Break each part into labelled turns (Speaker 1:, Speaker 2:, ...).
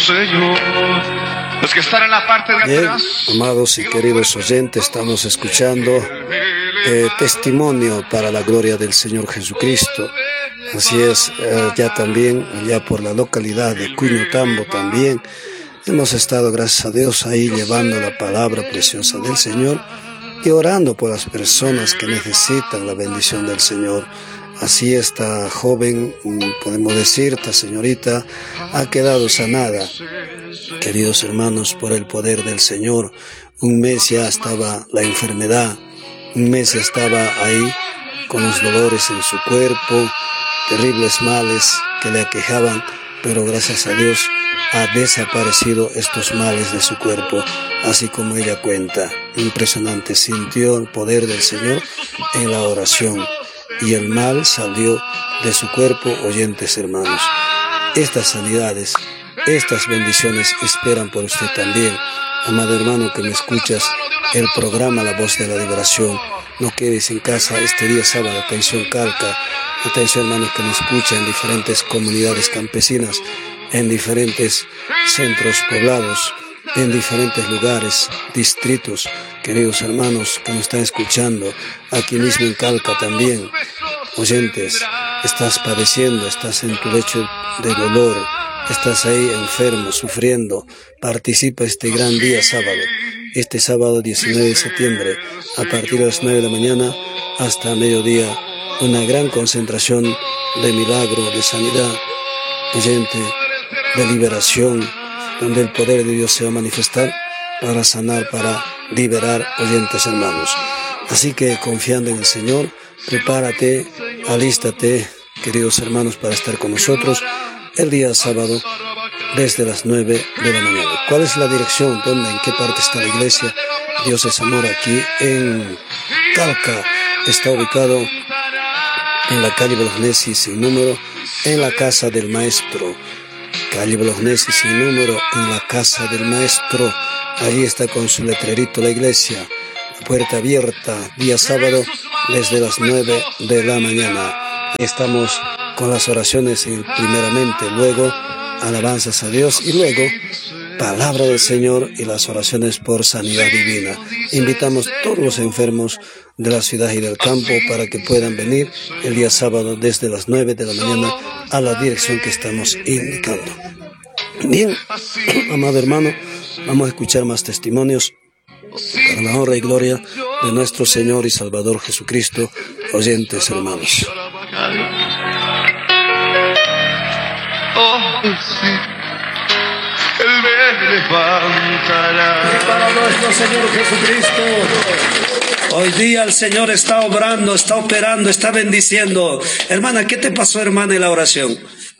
Speaker 1: Señor, los que están en la parte de atrás.
Speaker 2: Amados y queridos oyentes, estamos escuchando testimonio para la gloria del Señor Jesucristo. Así es, ya también, allá por la localidad de Cuñutambo también, hemos estado, gracias a Dios, ahí llevando la palabra preciosa del Señor y orando por las personas que necesitan la bendición del Señor. Así esta joven, podemos decir, esta señorita, ha quedado sanada. Queridos hermanos, por el poder del Señor, un mes ya estaba la enfermedad, un mes ya estaba ahí con los dolores en su cuerpo, terribles males que le aquejaban, pero gracias a Dios ha desaparecido estos males de su cuerpo, así como ella cuenta. Impresionante, sintió el poder del Señor en la oración y el mal salió de su cuerpo, oyentes hermanos. Estas sanidades, estas bendiciones esperan por usted también. Amado hermano que me escuchas, el programa La Voz de la Liberación. No quedes en casa este día sábado. Atención Calca, atención hermanos que me escuchan en diferentes comunidades campesinas, en diferentes centros poblados, en diferentes lugares, distritos. Queridos hermanos que me están escuchando, aquí mismo en Calca también, oyentes, estás padeciendo, estás en tu lecho de dolor, estás ahí enfermo, sufriendo, participa este gran día sábado, este sábado 19 de septiembre, a partir de las 9 de la mañana hasta mediodía, una gran concentración de milagro, de sanidad, oyente, de liberación, donde el poder de Dios se va a manifestar para sanar, para liberar, oyentes hermanos. Así que confiando en el Señor, prepárate, alístate, queridos hermanos, para estar con nosotros el día sábado desde las 9 de la mañana. ¿Cuál es la dirección? ¿Dónde? ¿En qué parte está la iglesia? Dios es amor, aquí en Calca. Está ubicado en la calle Bolognesi sin número, en la casa del maestro. Calle Bolognesi sin número, en la casa del maestro. Allí está con su letrerito la iglesia. La puerta abierta, día sábado, desde las 9 de la mañana. Estamos con las oraciones primeramente, luego alabanzas a Dios y luego palabra del Señor y las oraciones por sanidad divina. Invitamos a todos los enfermos de la ciudad y del campo para que puedan venir el día sábado desde las 9 de la mañana a la dirección que estamos indicando. Bien, amado hermano, vamos a escuchar más testimonios para la honra y gloria de nuestro Señor y Salvador Jesucristo, oyentes hermanos.
Speaker 1: Oh, sí, Él me levantará.
Speaker 3: Y para nuestro Señor Jesucristo, hoy día el Señor está obrando, está operando, está bendiciendo. Hermana, ¿qué te pasó, hermana, en la oración?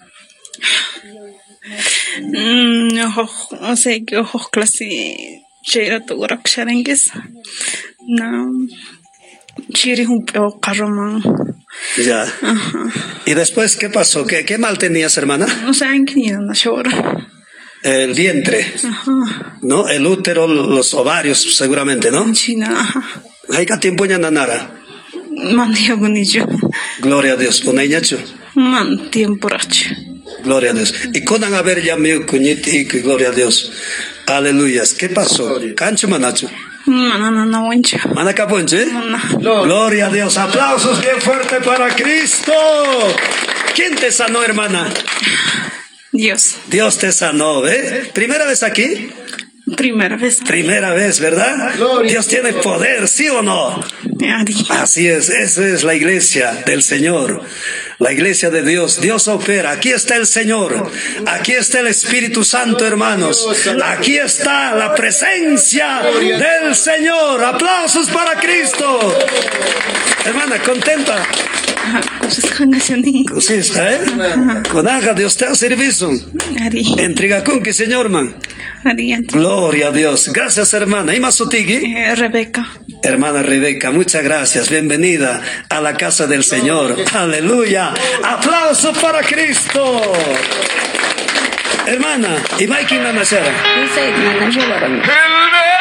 Speaker 4: No sé qué ojos clase llega tu gracias. No, chiri un poco carromán.
Speaker 3: Ya. ¿Y después qué pasó? ¿Qué mal tenías, hermana?
Speaker 4: No sé en qué ni una llora.
Speaker 3: El vientre, ¿no? El útero, los ovarios, seguramente, ¿no?
Speaker 4: China.
Speaker 3: ¿Hay que tiempo ya nanara?
Speaker 4: Man tiempo ni yo.
Speaker 3: Gloria a Dios. ¿Una ñacho?
Speaker 4: Man tiempo racho.
Speaker 3: Gloria a Dios. Y con haber ya mi cuñiti, gloria a Dios. Aleluyas. ¿Qué pasó? ¿Cancho manacho?
Speaker 4: No, wincha.
Speaker 3: ¿Manaca ponche? Gloria a Dios. Aplausos bien fuerte para Cristo. ¿Quién te sanó, hermana?
Speaker 4: Dios.
Speaker 3: Dios te sanó, ¿eh? ¿Primera vez aquí?
Speaker 4: Primera vez.
Speaker 3: Primera vez, ¿verdad? Dios tiene poder, ¿sí o no? Así es, esa es la iglesia del Señor. La iglesia de Dios, Dios opera. Aquí está el Señor, aquí está el Espíritu Santo, hermanos. Aquí está la presencia del Señor. Aplausos para Cristo. Hermana, ¿contenta? Sí está, ¿eh? Con haga Dios te ha servicio. Entrega con que Señor, man. Gloria a Dios. Gracias, hermana. ¿Y más sotigi?
Speaker 4: Rebeca.
Speaker 3: Hermana Rebeca, muchas gracias. Bienvenida a la casa del Señor. Aleluya. Aplauso para Cristo. Hermana, ¿y Mike en la macera?
Speaker 4: No sé,